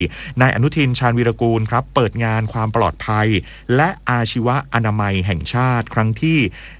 นายอนุทินชาญวีรกูลครับเปิดงานความปลอดภัยและอาชีวะอนามัยแห่งชาติครั้งที่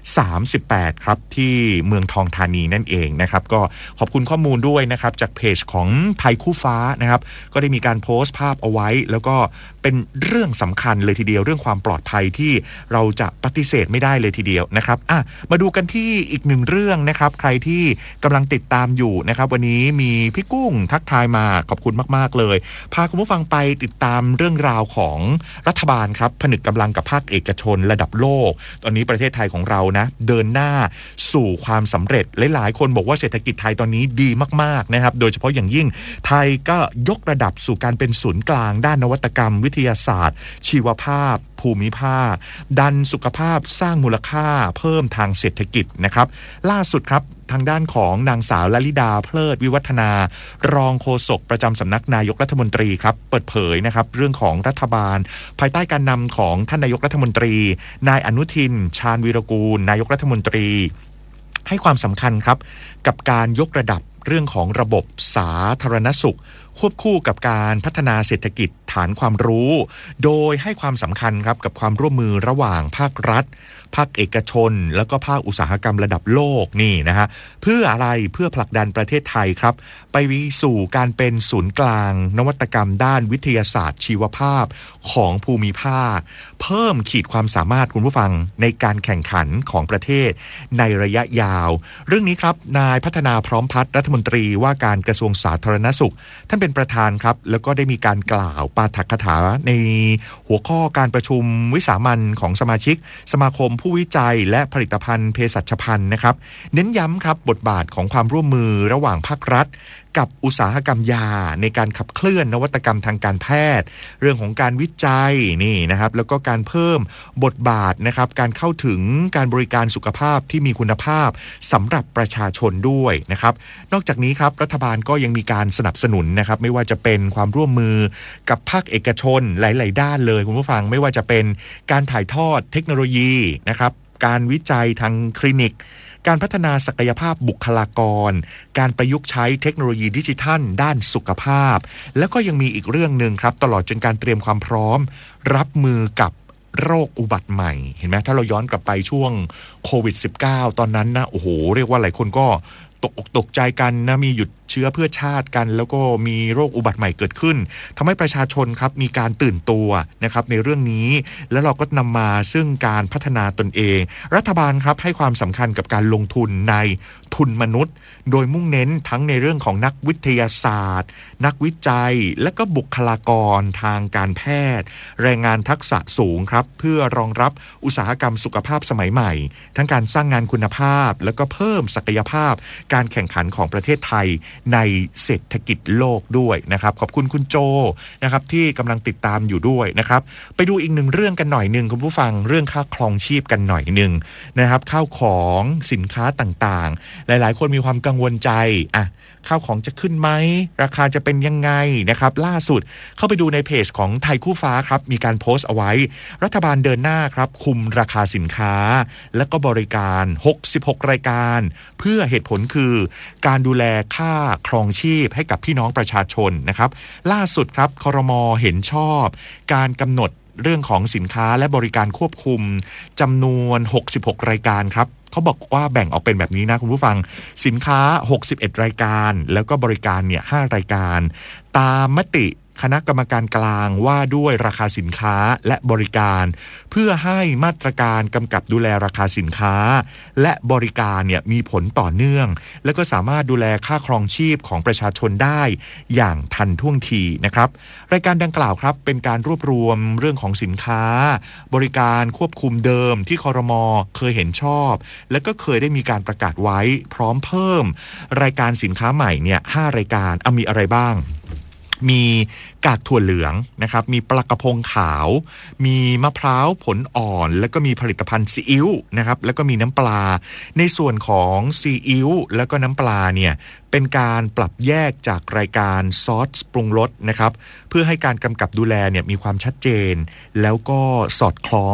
38ครับที่เมืองทองธานีนั่นเองนะครับก็ขอบคุณข้อมูลด้วยนะครับจากเพจของไทยคู่ฟ้านะครับก็ได้มีการโพสต์ภาพเอาไว้แล้วก็เป็นเรื่องสำคัญเลยทีเดียวเรื่องความปลอดภัยที่เราจะปฏิเสธไม่ได้เลยทีเดียวนะครับมาดูกันที่อีกหนึ่งเรื่องนะครับใครที่กำลังติดตามอยู่นะครับวันนี้มีพี่กุ้งทักทายมาขอบคุณมากๆเลยพาคุณผู้ฟังไปติดตามเรื่องราวของรัฐบาลครับผนึกกำลังกับภาคเอกชนระดับโลกตอนนี้ประเทศไทยของเรานะเดินหน้าสู่ความสำเร็จหลายๆคนบอกว่าเศรษฐกิจไทยตอนนี้ดีมากๆนะครับโดยเฉพาะอย่างยิ่งไทยก็ยกระดับสู่การเป็นศูนย์กลางด้านนวัตกรรมวิทยาศาสตร์ชีวภาพภูมิภาคดันสุขภาพสร้างมูลค่าเพิ่มทางเศรษฐกิจนะครับล่าสุดครับทางด้านของนางสาวลลิดาเพลิดวิวัฒนารองโฆษกประจำสำนักนายกรัฐมนตรีครับเปิดเผยนะครับเรื่องของรัฐบาลภายใต้การนำของท่านนายกรัฐมนตรีนายอนุทินชาญวีรกูลนายกรัฐมนตรีให้ความสำคัญครับกับการยกระดับเรื่องของระบบสาธารณสุขควบคู่กับการพัฒนาเศรษฐกิจฐานความรู้โดยให้ความสำคัญครับกับความร่วมมือระหว่างภาครัฐภาคเอกชนแล้วก็ภาคอุตสาหกรรมระดับโลกนี่นะฮะเพื่ออะไรเพื่อผลักดันประเทศไทยครับไปสู่การเป็นศูนย์กลางนวัตกรรมด้านวิทยาศาสตร์ชีวภาพของภูมิภาคเพิ่มขีดความสามารถคุณผู้ฟังในการแข่งขันของประเทศในระยะยาวเรื่องนี้ครับนายพัฒนาพร้อมพัฒน์รัฐมนตรีว่าการกระทรวงสาธารณสุขท่านเป็นประธานครับแล้วก็ได้มีการกล่าวปาฐกถาในหัวข้อการประชุมวิสามัญของสมาชิกสมาคมผู้วิจัยและผลิตภัณฑ์เภสัชภัณฑ์นะครับเน้นย้ำครับบทบาทของความร่วมมือระหว่างภาครัฐกับอุตสาหกรรมยาในการขับเคลื่อนนวัตกรรมทางการแพทย์เรื่องของการวิจัยนี่นะครับแล้วก็การเพิ่มบทบาทนะครับการเข้าถึงการบริการสุขภาพที่มีคุณภาพสำหรับประชาชนด้วยนะครับนอกจากนี้ครับรัฐบาลก็ยังมีการสนับสนุนนะครับไม่ว่าจะเป็นความร่วมมือกับภาคเอกชนหลายๆด้านเลยคุณผู้ฟังไม่ว่าจะเป็นการถ่ายทอดเทคโนโลยีนะครับการวิจัยทางคลินิกการพัฒนาศักยภาพบุคลากรการประยุกต์ใช้เทคโนโลยีดิจิทัลด้านสุขภาพแล้วก็ยังมีอีกเรื่องนึงครับตลอดจนการเตรียมความพร้อมรับมือกับโรคอุบัติใหม่เห็นไหมถ้าเราย้อนกลับไปช่วงโควิด -19 ตอนนั้นนะโอ้โหเรียกว่าหลายคนก็ตกใจกันนะมีหยุดเชื้อเพื่อชาติกันแล้วก็มีโรคอุบัติใหม่เกิดขึ้นทำให้ประชาชนครับมีการตื่นตัวนะครับในเรื่องนี้แล้วเราก็นำมาซึ่งการพัฒนาตนเองรัฐบาลครับให้ความสำคัญกับการลงทุนในทุนมนุษย์โดยมุ่งเน้นทั้งในเรื่องของนักวิทยาศาสตร์นักวิจัยและก็บุคลากรทางการแพทย์แรงงานทักษะสูงครับเพื่อรองรับอุตสาหกรรมสุขภาพสมัยใหม่ทั้งการสร้างงานคุณภาพแล้วก็เพิ่มศักยภาพการแข่งขันของประเทศไทยในเศรษฐกิจโลกด้วยนะครับขอบคุณคุณโจนะครับที่กำลังติดตามอยู่ด้วยนะครับไปดูอีกหนึ่งเรื่องกันหน่อยนึงคุณผู้ฟังเรื่องค่าครองชีพกันหน่อยนึงนะครับข้าวของสินค้าต่างๆหลายๆคนมีความกังวลใจข้าวของจะขึ้นไหมราคาจะเป็นยังไงนะครับล่าสุดเข้าไปดูในเพจของไทยคู่ฟ้าครับมีการโพสต์เอาไว้รัฐบาลเดินหน้าครับคุมราคาสินค้าและก็บริการ66รายการเพื่อเหตุผลคือการดูแลค่าครองชีพให้กับพี่น้องประชาชนนะครับล่าสุดครับครม.เห็นชอบการกำหนดเรื่องของสินค้าและบริการควบคุมจำนวน66รายการครับเขาบอกว่าแบ่งออกเป็นแบบนี้นะคุณผู้ฟังสินค้า61รายการแล้วก็บริการเนี่ย5รายการตามมติคณะกรรมการกลางว่าด้วยราคาสินค้าและบริการเพื่อให้มาตรการกำกับดูแลราคาสินค้าและบริการเนี่ยมีผลต่อเนื่องและก็สามารถดูแลค่าครองชีพของประชาชนได้อย่างทันท่วงทีนะครับรายการดังกล่าวครับเป็นการรวบรวมเรื่องของสินค้าบริการควบคุมเดิมที่ครม.เคยเห็นชอบและก็เคยได้มีการประกาศไว้พร้อมเพิ่มรายการสินค้าใหม่เนี่ย5รายการมีอะไรบ้างมีกากถั่วเหลืองนะครับมีปลากระพงขาวมีมะพร้าวผลอ่อนแล้วก็มีผลิตภัณฑ์ซีอิ๊วนะครับแล้วก็มีน้ำปลาในส่วนของซีอิ๊วแล้วก็น้ำปลาเนี่ยเป็นการปรับแยกจากรายการซอสปรุงรสนะครับเพื่อให้การกำกับดูแลเนี่ยมีความชัดเจนแล้วก็สอดคล้องกับ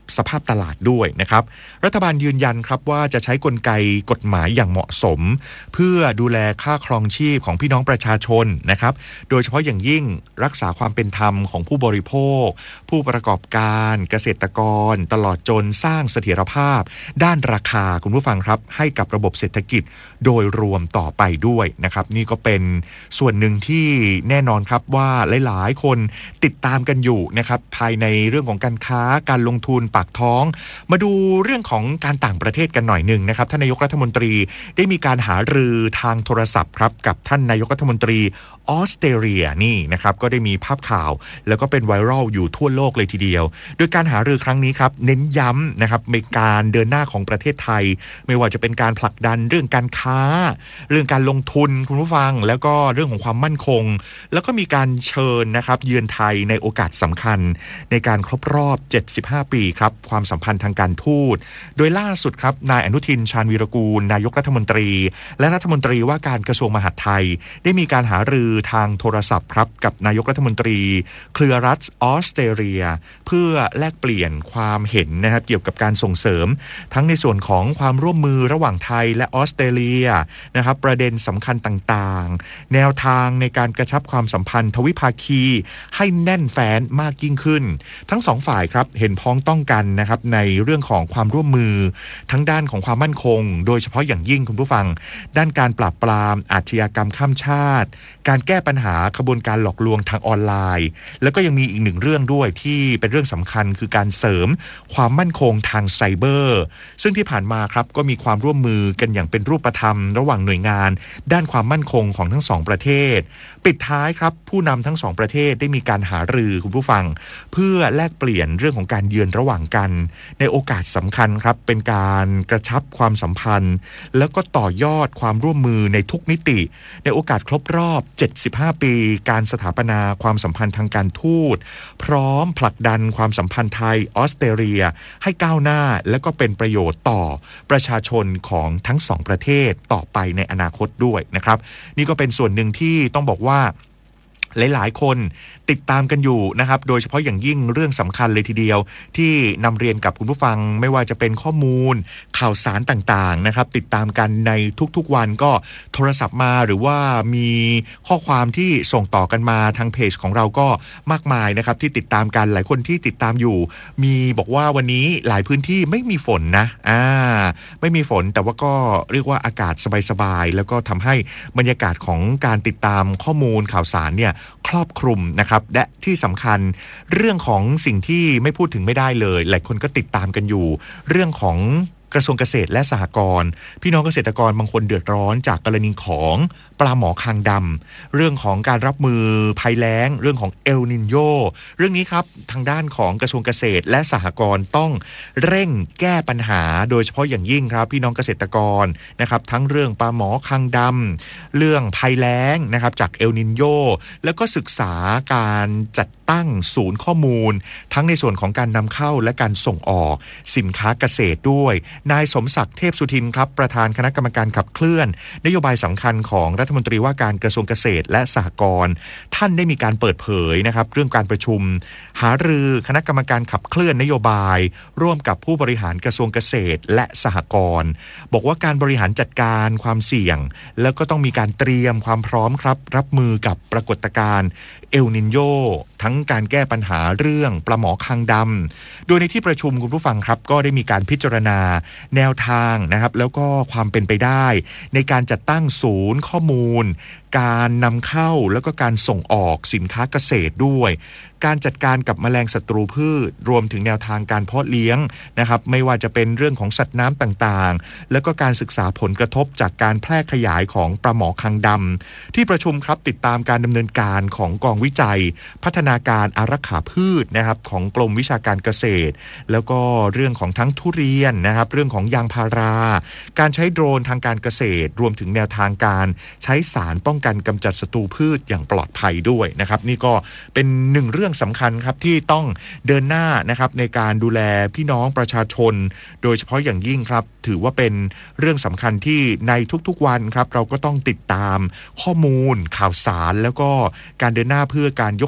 สภาพตลาดด้วยนะครับรัฐบาลยืนยันครับว่าจะใช้กลไกกฎหมายอย่างเหมาะสมเพื่อดูแลค่าครองชีพของพี่น้องประชาชนนะครับโดยเฉพาะอย่างยิ่งรักษาความเป็นธรรมของผู้บริโภคผู้ประกอบการเกษตรกรตลอดจนสร้างเสถียรภาพด้านราคาคุณผู้ฟังครับให้กับระบบเศรษฐกิจโดยรวมต่อไปด้วยนะครับนี่ก็เป็นส่วนหนึ่งที่แน่นอนครับว่าหลายๆคนติดตามกันอยู่นะครับภายในเรื่องของการค้าการลงทุนปากท้องมาดูเรื่องของการต่างประเทศกันหน่อยหนึ่งนะครับท่านนายกรัฐมนตรีได้มีการหารือทางโทรศัพท์ครับกับท่านนายกรัฐมนตรีออสเตรเลียนี่นะครับก็ได้มีภาพข่าวแล้วก็เป็นไวรัลอยู่ทั่วโลกเลยทีเดียวโดยการหารือครั้งนี้ครับเน้นย้ำนะครับในการเดินหน้าของประเทศไทยไม่ว่าจะเป็นการผลักดันเรื่องการค้าเรื่องการลงทุนคุณผู้ฟังแล้วก็เรื่องของความมั่นคงแล้วก็มีการเชิญนะครับเยือนไทยในโอกาสสำคัญในการครบรอบ75ปีครับความสัมพันธ์ทางการทูตโดยล่าสุดครับนายอนุทินชาญวีรกูลนายกรัฐมนตรีและรัฐมนตรีว่าการกระทรวงมหาดไทยได้มีการหารือทางโทรศัพท์ครับกับนายกรัฐมนตรีเครือรัฐออสเตรเลียเพื่อแลกเปลี่ยนความเห็นนะครับเกี่ยวกับการส่งเสริมทั้งในส่วนของความร่วมมือระหว่างไทยและออสเตรเลียนะครับประเด็นสำคัญต่างๆแนวทางในการกระชับความสัมพันธ์ทวิภาคีให้แน่นแฟ้นมากยิ่งขึ้นทั้งสองฝ่ายครับเห็นพ้องต้องกันนะครับในเรื่องของความร่วมมือทั้งด้านของความมั่นคงโดยเฉพาะอย่างยิ่งคุณผู้ฟังด้านการปราบปรามอาชญากรรมข้ามชาติการแก้ปัญหาขบวนการหลอกลวงทางออนไลน์แล้วก็ยังมีอีกหนึ่งเรื่องด้วยที่เป็นเรื่องสำคัญคือการเสริมความมั่นคงทางไซเบอร์ซึ่งที่ผ่านมาครับก็มีความร่วมมือกันอย่างเป็นรูปธรรมระหว่างหน่วยงานด้านความมั่นคงของทั้งสองประเทศปิดท้ายครับผู้นำทั้งสองประเทศได้มีการหารือคุณผู้ฟังเพื่อแลกเปลี่ยนเรื่องของการเยือนระหว่างกันในโอกาสสำคัญครับเป็นการกระชับความสัมพันธ์แล้วก็ต่อยอดความร่วมมือในทุกมิติในโอกาสครบรอบ75ปีการสถาปนาความสัมพันธ์ทางการทูตพร้อมผลักดันความสัมพันธ์ไทยออสเตรเลียให้ก้าวหน้าและก็เป็นประโยชน์ต่อประชาชนของทั้งสองประเทศต่อไปในอนาคตด้วยนะครับนี่ก็เป็นส่วนหนึ่งที่ต้องบอกว่าหลายๆคนติดตามกันอยู่นะครับโดยเฉพาะอย่างยิ่งเรื่องสำคัญเลยทีเดียวที่นำเรียนกับคุณผู้ฟังไม่ว่าจะเป็นข้อมูลข่าวสารต่างๆนะครับติดตามกันในทุกๆวันก็โทรศัพท์มาหรือว่ามีข้อความที่ส่งต่อกันมาทางเพจของเราก็มากมายนะครับที่ติดตามกันหลายคนที่ติดตามอยู่มีบอกว่าวันนี้หลายพื้นที่ไม่มีฝนนะไม่มีฝนแต่ว่าก็เรียกว่าอากาศสบายๆแล้วก็ทำให้บรรยากาศของการติดตามข้อมูลข่าวสารเนี่ยครอบคลุมนะครับและที่สำคัญเรื่องของสิ่งที่ไม่พูดถึงไม่ได้เลยหลายคนก็ติดตามกันอยู่เรื่องของกระทรวงเกษตรและสหกรณ์พี่น้องเกษตรกรบางคนเดือดร้อนจากกรณีของปลาหมอคางดำเรื่องของการรับมือภัยแล้งเรื่องของเอลนินโญเรื่องนี้ครับทางด้านของกระทรวงเกษตรและสหกรณ์ต้องเร่งแก้ปัญหาโดยเฉพาะอย่างยิ่งครับพี่น้องเกษตรกรนะครับทั้งเรื่องปลาหมอคางดำเรื่องภัยแล้งนะครับจากเอลนินโญแล้วก็ศึกษาการจัดตั้งศูนย์ข้อมูลทั้งในส่วนของการนำเข้าและการส่งออกสินค้าเกษตรด้วยนายสมศักดิ์เทพสุทินครับประธานคณะกรรมการขับเคลื่อนนโยบายสำคัญของรัฐมนตรีว่าการกระทรวงเกษตรและสหกรณ์ท่านได้มีการเปิดเผยนะครับเรื่องการประชุมหารือคณะกรรมการขับเคลื่อนนโยบายร่วมกับผู้บริหารกระทรวงเกษตรและสหกรณ์บอกว่าการบริหารจัดการความเสี่ยงแล้วก็ต้องมีการเตรียมความพร้อมครับรับมือกับปรากฏการณ์เอลนินโญทั้งการแก้ปัญหาเรื่องปลาหมอคางดำโดยในที่ประชุมคุณผู้ฟังครับก็ได้มีการพิจารณาแนวทางนะครับแล้วก็ความเป็นไปได้ในการจัดตั้งศูนย์ข้อมูลการนำเข้าแล้วก็การส่งออกสินค้าเกษตรด้วยการจัดการกับแมลงศัตรูพืชรวมถึงแนวทางการเพาะเลี้ยงนะครับไม่ว่าจะเป็นเรื่องของสัตว์น้ำต่างๆแล้วก็การศึกษาผลกระทบจากการแพร่ขยายของปลาหมอคางดำที่ประชุมครับติดตามการดำเนินการของกองวิจัยพัฒนาการอารักขาพืชนะครับของกรมวิชาการเกษตรแล้วก็เรื่องของทั้งทุเรียนนะครับเรื่องของยางพาราการใช้โดรนทางการเกษตรรวมถึงแนวทางการใช้สารป้องกันกำจัดศัตรูพืชอย่างปลอดภัยด้วยนะครับนี่ก็เป็นหนึ่งเรื่องสำคัญครับที่ต้องเดินหน้านะครับในการดูแลพี่น้องประชาชนโดยเฉพาะอย่างยิ่งครับถือว่าเป็นเรื่องสำคัญที่ในทุกๆวันครับเราก็ต้องติดตามข้อมูลข่าวสารแล้วก็การเดินหน้าเพื่อการยกระดับคุณ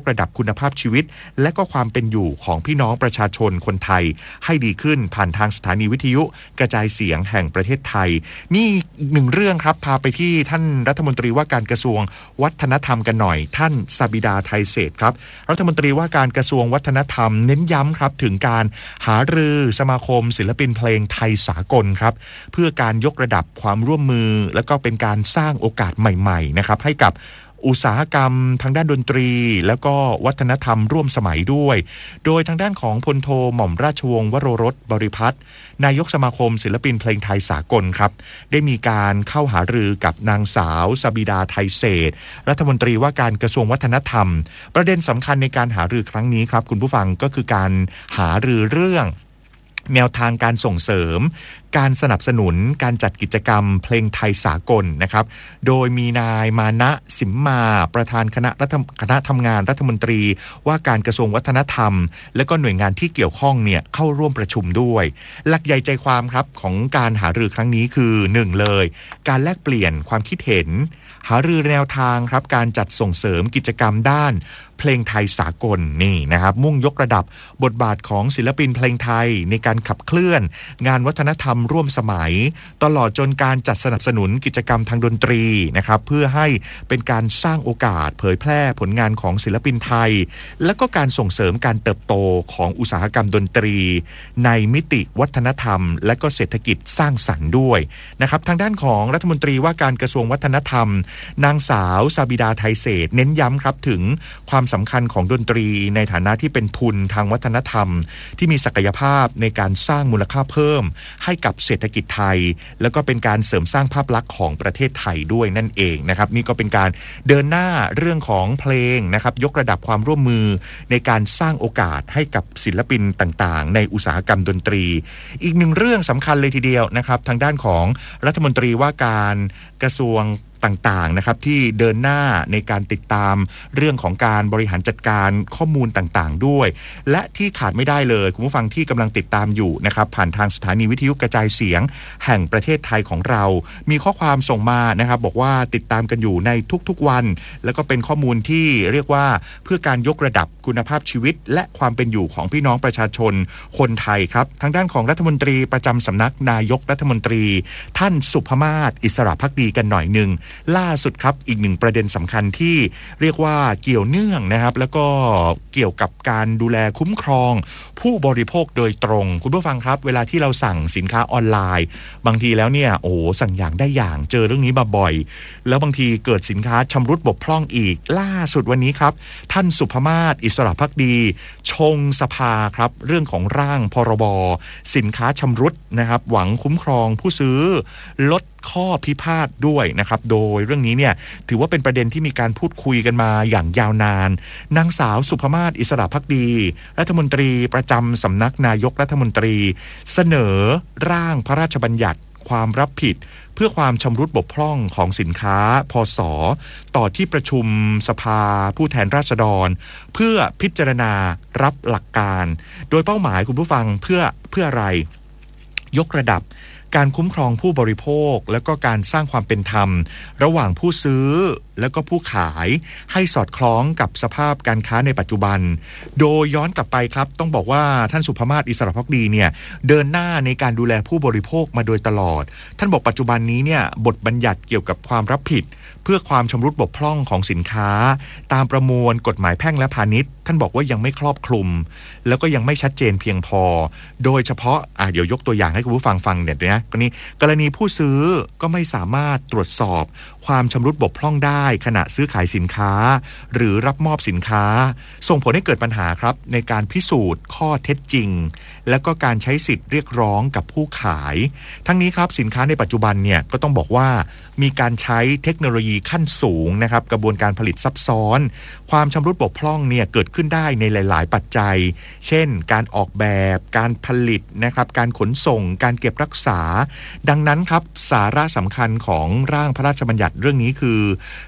คุณภาพชีวิตและก็ความเป็นอยู่ของพี่น้องประชาชนคนไทยให้ดีขึ้นผ่านทางสถานีวิทยุกระจายเสียงแห่งประเทศไทยนี่หนึ่งเรื่องครับพาไปที่ท่านรัฐมนตรีว่าการกระทรวงวัฒนธรรมกันหน่อยท่านสบิดาไทยเศรษฐ์ครับรัฐมนตรีว่าการกระทรวงวัฒนธรรมเน้นย้ำครับถึงการหารือสมาคมศิลปินเพลงไทยสากลครับเพื่อการยกระดับความร่วมมือและก็เป็นการสร้างโอกาสใหม่ๆนะครับให้กับอุตสาหกรรมทางด้านดนตรีแล้วก็วัฒนธรรมร่วมสมัยด้วยโดยทางด้านของพลโทหม่อมราชวงศ์วโรรสบริพัตรนายกสมาคมศิลปินเพลงไทยสากลครับได้มีการเข้าหารือกับนางสาวสบิดาไทยเศรษฐ์รัฐมนตรีว่าการกระทรวงวัฒนธรรมประเด็นสำคัญในการหารือครั้งนี้ครับคุณผู้ฟังก็คือการหารือเรื่องแนวทางการส่งเสริมการสนับสนุนการจัดกิจกรรมเพลงไทยสากลนะครับโดยมีนายมานะสิมมาประธานคณะทำงานรัฐมนตรีว่าการกระทรวงวัฒนธรรมและก็หน่วยงานที่เกี่ยวข้องเนี่ยเข้าร่วมประชุมด้วยหลักใหญ่ใจความครับของการหารือครั้งนี้คือ1เลยการแลกเปลี่ยนความคิดเห็นหารือแนวทางครับการจัดส่งเสริมกิจกรรมด้านเพลงไทยสากลนี่นะครับมุ่งยกระดับบทบาทของศิลปินเพลงไทยในการขับเคลื่อนงานวัฒนธรรมร่วมสมัยตลอดจนการจัดสนับสนุนกิจกรรมทางดนตรีนะครับเพื่อให้เป็นการสร้างโอกาสเผยแพร่ผลงานของศิลปินไทยและก็การส่งเสริมการเติบโตของอุตสาหกรรมดนตรีในมิติวัฒนธรรมและก็เศรษฐกิจสร้างสรรค์ด้วยนะครับทางด้านของรัฐมนตรีว่าการกระทรวงวัฒนธรรมนางสาวสบิดาไทยเศรษฐ์เน้นย้ำครับถึงความสำคัญของดนตรีในฐานะที่เป็นทุนทางวัฒนธรรมที่มีศักยภาพในการสร้างมูลค่าเพิ่มให้กับเศรษฐกิจไทยแล้วก็เป็นการเสริมสร้างภาพลักษณ์ของประเทศไทยด้วยนั่นเองนะครับนี่ก็เป็นการเดินหน้าเรื่องของเพลงนะครับยกระดับความร่วมมือในการสร้างโอกาสให้กับศิลปินต่างๆในอุตสาหกรรมดนตรีอีกหนึ่งเรื่องสำคัญเลยทีเดียวนะครับทางด้านของรัฐมนตรีว่าการกระทรวงต่างๆนะครับที่เดินหน้าในการติดตามเรื่องของการบริหารจัดการข้อมูลต่างๆด้วยและที่ขาดไม่ได้เลยคุณผู้ฟังที่กำลังติดตามอยู่นะครับผ่านทางสถานีวิทยุกระจายเสียงแห่งประเทศไทยของเรามีข้อความส่งมานะครับบอกว่าติดตามกันอยู่ในทุกๆวันแล้วก็เป็นข้อมูลที่เรียกว่าเพื่อการยกระดับคุณภาพชีวิตและความเป็นอยู่ของพี่น้องประชาชนคนไทยครับทางด้านของรัฐมนตรีประจำสำนักนายกรัฐมนตรีท่านสุภมาศอิสระภักดีกันหน่อยนึงล่าสุดครับอีกหนึ่งประเด็นสำคัญที่เรียกว่าเกี่ยวเนื่องนะครับแล้วก็เกี่ยวกับการดูแลคุ้มครองผู้บริโภคโดยตรงคุณผู้ฟังครับเวลาที่เราสั่งสินค้าออนไลน์บางทีแล้วเนี่ยโอ้สั่งอย่างได้อย่างเจอเรื่องนี้มาบ่อยแล้วบางทีเกิดสินค้าชำรุดบกพร่องอีกล่าสุดวันนี้ครับท่านสุภมาศอิสระภักดีชงสภาครับเรื่องของร่างพรบสินค้าชำรุดนะครับหวังคุ้มครองผู้ซื้อลดข้อพิพาทด้วยนะครับโดยเรื่องนี้เนี่ยถือว่าเป็นประเด็นที่มีการพูดคุยกันมาอย่างยาวนานนางสาวสุภมาศอิสระภักดีรัฐมนตรีประจำสำนักนายกรัฐมนตรีเสนอร่างพระราชบัญญัติความรับผิดเพื่อความชำรุดบกพร่องของสินค้าพศต่อที่ประชุมสภาผู้แทนราษฎรเพื่อพิจารณารับหลักการโดยเป้าหมายคุณผู้ฟังเพื่ออะไรยกระดับการคุ้มครองผู้บริโภคและก็การสร้างความเป็นธรรมระหว่างผู้ซื้อและก็ผู้ขายให้สอดคล้องกับสภาพการค้าในปัจจุบันโดยย้อนกลับไปครับต้องบอกว่าท่านสุภมาศอิสระภักดีเนี่ยเดินหน้าในการดูแลผู้บริโภคมาโดยตลอดท่านบอกปัจจุบันนี้เนี่ยบทบัญญัติเกี่ยวกับความรับผิดเพื่อความชำรุดบกพร่องของสินค้าตามประมวลกฎหมายแพ่งและพาณิชย์ท่านบอกว่ายังไม่ครอบคลุมแล้วก็ยังไม่ชัดเจนเพียงพอโดยเฉพาะเดี๋ยวยกตัวอย่างให้คุณผู้ฟังฟังเนี่ยนะกรณีผู้ซื้อก็ไม่สามารถตรวจสอบความชำรุดบกพร่องได้ขณะซื้อขายสินค้าหรือรับมอบสินค้าส่งผลให้เกิดปัญหาครับในการพิสูจน์ข้อเท็จจริงและก็การใช้สิทธิ์เรียกร้องกับผู้ขายทั้งนี้ครับสินค้าในปัจจุบันเนี่ยก็ต้องบอกว่ามีการใช้เทคโนโลยีขั้นสูงนะครับกระบวนการผลิตซับซ้อนความชำรุดบกพร่องเนี่ยเกิดขึ้นได้ในหลายๆปัจจัยเช่นการออกแบบการผลิตนะครับการขนส่งการเก็บรักษาดังนั้นครับสาระสำคัญของร่างพระราชบัญญัติเรื่องนี้คือ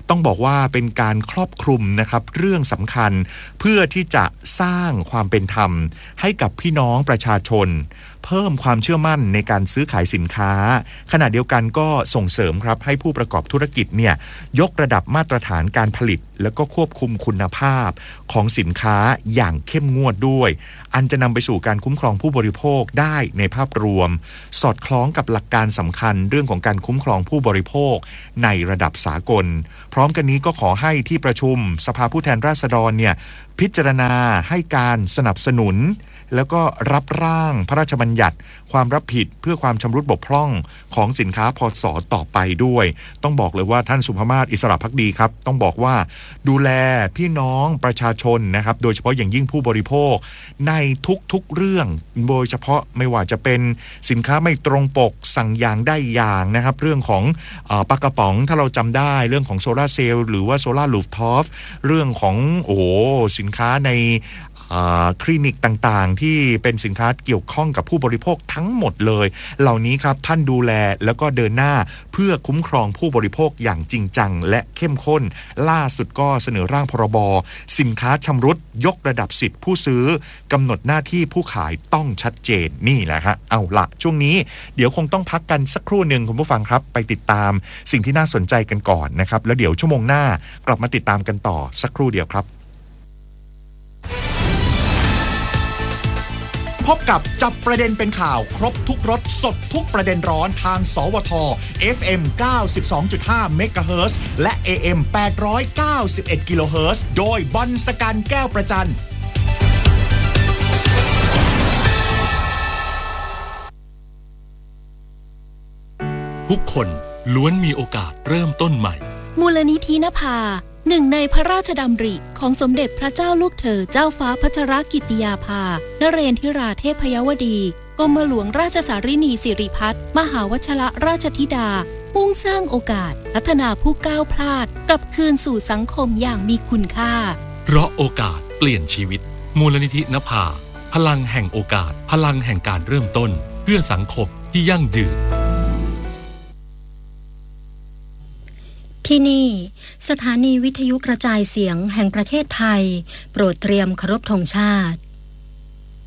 ต้องบอกว่าเป็นการครอบคลุมนะครับเรื่องสำคัญเพื่อที่จะสร้างความเป็นธรรมให้กับพี่น้องประชาชนเพิ่มความเชื่อมั่นในการซื้อขายสินค้าขณะเดียวกันก็ส่งเสริมครับให้ผู้ประกอบธุรกิจเนี่ยยกระดับมาตรฐานการผลิตแล้วก็ควบคุมคุณภาพของสินค้าอย่างเข้มงวดด้วยอันจะนำไปสู่การคุ้มครองผู้บริโภคได้ในภาพรวมสอดคล้องกับหลักการสำคัญเรื่องของการคุ้มครองผู้บริโภคในระดับสากลพร้อมกันนี้ก็ขอให้ที่ประชุมสภาผู้แทนราษฎรเนี่ยพิจารณาให้การสนับสนุนแล้วก็รับร่างพระราชบัญญัติความรับผิดเพื่อความชำรุดบกพร่องของสินค้าพศต่อไปด้วยต้องบอกเลยว่าท่านสุภมาศอิสระภักดีครับต้องบอกว่าดูแลพี่น้องประชาชนนะครับโดยเฉพาะอย่างยิ่งผู้บริโภคในทุกๆเรื่องโดยเฉพาะไม่ว่าจะเป็นสินค้าไม่ตรงปกสั่งอย่างได้อย่างนะครับเรื่องของปลากระป๋องถ้าเราจำได้เรื่องของโซลาร์เซลล์หรือว่าโซลาร์รูฟท็อปเรื่องของสินค้าในคลินิกต่างๆที่เป็นสินค้าเกี่ยวข้องกับผู้บริโภคทั้งหมดเลยเหล่านี้ครับท่านดูแลแล้วก็เดินหน้าเพื่อคุ้มครองผู้บริโภคอย่างจริงจังและเข้มข้นล่าสุดก็เสนอร่างพรบสินค้าชำรุดยกระดับสิทธิผู้ซื้อกำหนดหน้าที่ผู้ขายต้องชัดเจนนี่แหละฮะเอาละช่วงนี้เดี๋ยวคงต้องพักกันสักครู่หนึ่งคุณผู้ฟังครับไปติดตามสิ่งที่น่าสนใจกันก่อนนะครับแล้วเดี๋ยวชั่วโมงหน้ากลับมาติดตามกันต่อสักครู่เดียวครับพบกับจับประเด็นเป็นข่าวครบทุกรสสดทุกประเด็นร้อนทางสวท FM 92.5 เมกะเฮิรตซ์และ AM 891 กิโลเฮิรตซ์โดยบอลสกันแก้วประจันทุกคนล้วนมีโอกาสเริ่มต้นใหม่มูลนิธินภาหนึ่งในพระราชดำริของสมเด็จพระเจ้าลูกเธอเจ้าฟ้าพัชรกิติยาภานเรนทิราเทพยวดีกรมหลวงราชสารินีสิริพัฒน์มหาวชิรราชธิดามุ่งสร้างโอกาสพัฒนาผู้ก้าวพลาดกลับคืนสู่สังคมอย่างมีคุณค่าเพราะโอกาสเปลี่ยนชีวิตมูลนิธินภาพลังแห่งโอกาสพลังแห่งการเริ่มต้นเพื่อสังคมที่ยั่งยืนที่นี่สถานีวิทยุกระจายเสียงแห่งประเทศไทยโปรดเตรียมเคารพธงชาติ